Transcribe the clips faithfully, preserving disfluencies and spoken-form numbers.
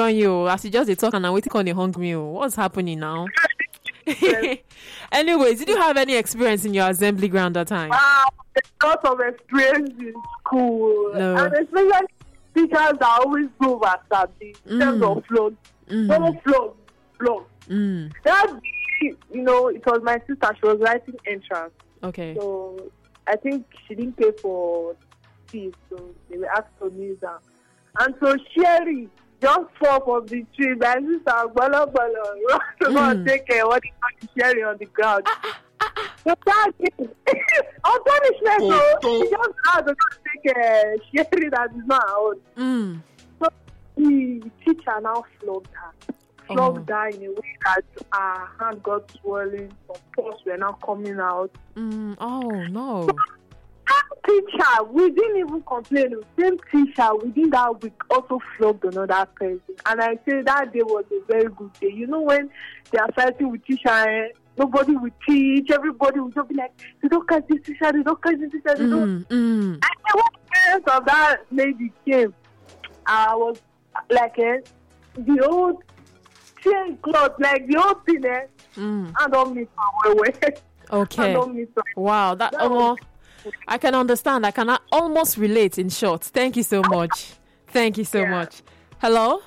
question you. As you just dey talk and I'm waiting on the hungry meal. What's happening now? Anyways, did you have any experience in your assembly ground that time? Wow, a lot of experience in school. No. And especially teachers are always go over Sabi in terms Mm. of flow. Mm. No flow, flow. Mm. That, you know, it was my sister. She was writing entrance. Okay. So I think she didn't pay for fees, so they were asked to use her. And so Sherry just fall from the tree. My sister, bala bala, run to go and take care what is Sherry on the ground. So that is on punishment, Oh, so she just had to go take care Sherry that is not her own. Mm. So the teacher now flogged her. Flogged Oh. her in a way that her hand got swollen, some pus were now coming out. Mm. Oh no. That teacher, we didn't even complain. The same teacher within that week also flogged another person. And I say that day was a very good day. You know, when they are fighting with teacher, eh, nobody will teach, everybody will just be like, they don't catch this teacher, they don't catch this teacher, they don't. Mm. Mm. And then when the parents of that lady came, I was like, eh, the old chain cloth, like the old thing, eh, Mm. I don't miss her way. I Okay. don't miss her. Wow. That. That Um, was- I can understand. I can almost relate. In short. Thank you so much. Thank you so Yeah. much. Hello.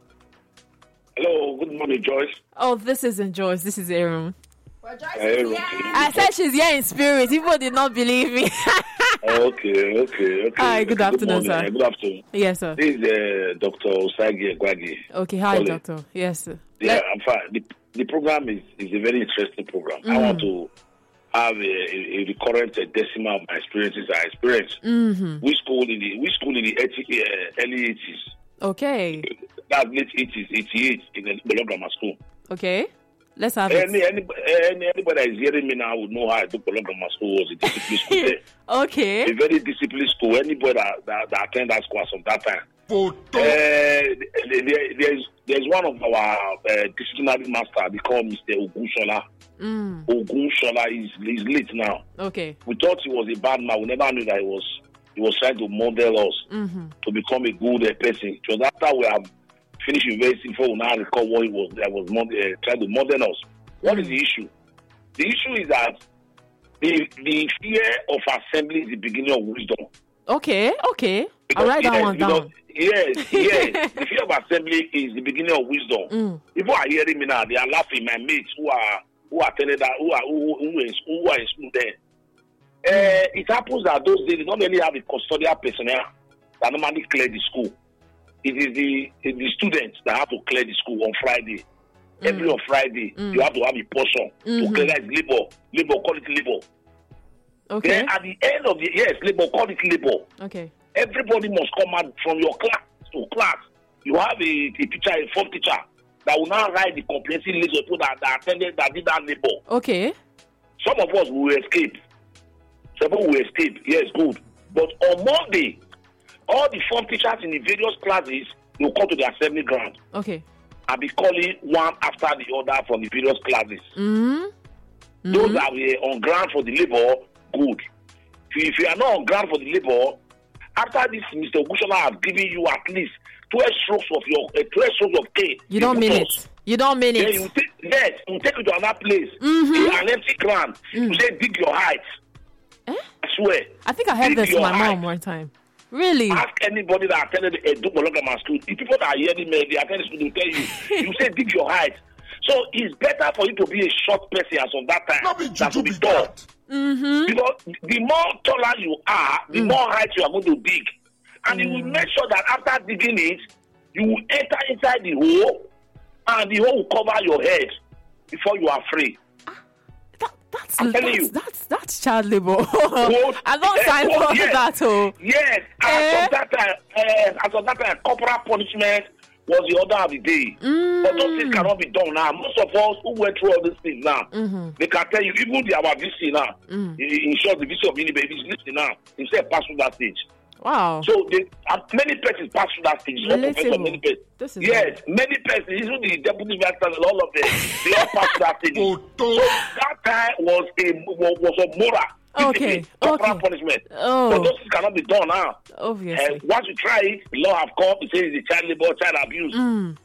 Hello, good morning, Joyce. Oh, this isn't Joyce. This is Aaron. Aaron. I said she's here in spirit. People did not believe me. Okay, okay, okay. Hi, good afternoon, morning, sir. Good afternoon. Yes, sir. This is uh, Doctor Osagi Egwagi. Okay. Hi, Colin. doctor. Yes, sir. Yeah, Let- I'm fine. The, the program is, is a very interesting program. I want to have a, a, a recurrent uh, decimal of my experiences I experienced. Mhm. We school in the we school in the eighty, uh, early eighties. Okay. That's late eighties, eighty-eight in the below grammar school. Okay. Let's have Any, it. any, any anybody that is hearing me now would know how I do below grammar school was a disciplined school there. Okay. A very disciplined school. Anybody that, that, that attend that school as of that time. Photo. Uh, there, there- there's there's one of our uh, disciplinary master. They call Mister Ogunshola. Mm. Ogunshola is is late now. Okay. We thought he was a bad man. We never knew that he was he was trying to model us Mm-hmm. to become a good uh, person. It was after we have finished university before we now recall what he was that was mod- uh, trying to model us. What is the issue? The issue is that the the fear of assembly is the beginning of wisdom. Okay. Okay. Because, I'll write that yes, one because- down. Yes, yes. The fear of assembly is the beginning of wisdom. Mm. People are hearing me now. They are laughing. My mates who are who are telling that who are who, who, is, who are in school there. Uh, it happens that those days they don't really have a custodial personnel that normally clear the school. It is the the students that have to clear the school on Friday. Mm. Every on Friday, Mm. you have to have a portion Mhm. to clear that is labor. Labor, call it labor. Okay. Then at the end of the yes, labor, call it labor. Okay. Everybody must come out from your class to class. You have a, a teacher, a form teacher, that will now write the comprehensive list of people that, that attended, that did that labor. Okay. Some of us will escape. Some people will escape. Yes, good. But on Monday, all the form teachers in the various classes will come to the assembly ground Okay. and be calling one after the other from the various classes. Mm. Those that were on ground for the labor, good. If you, if you are not on ground for the labor, after this, Mister Ogushola has given you at least twelve strokes of your uh, twelve strokes of cane. You don't mean Because it. You don't mean Then it. you take yes, you take it to another place, Mhm. an empty ground. Mm. You say dig your height. Eh? I swear. I think I heard dig this from your my height. mom one time. Really? Ask anybody that attended a Dukologama school. The people that are hearing me, they attend school, they tell you. You say dig your height. So it's better for you to be a short person as of that time Not be than juju to be be tall. that. Mm-hmm. Because the more taller you are, the Mm. more height you are going to dig. And you will make sure that after digging it, you will enter inside the hole and the hole will cover your head before you are free. That, that's, I'm telling that's, you. that's that's child labor. Quote- I don't eh, sign quote, for yes. that. Oh. Yes, Eh? as of that time, uh, as of that time, corporal punishment was the order of the day. Mm. But those things cannot be done now. Most of us who went through all these things now, Mm-hmm. they can tell you, even the our V C now, Mm. in, in short, the V C of Unibaby is listening now, he said pass through that stage. Wow. So they, uh, many persons pass through that stage. Not professor, Relatable. many persons. This is Yes, many persons, even the deputy vice chancellor, all of them, they all pass through that stage. Photo. So that time was a was, was a moral. Okay, discipline, corporal okay. punishment. Oh. But those things cannot be done now. Obviously. And once you try it, the law have come, it says it's a child labor, child abuse. Mm.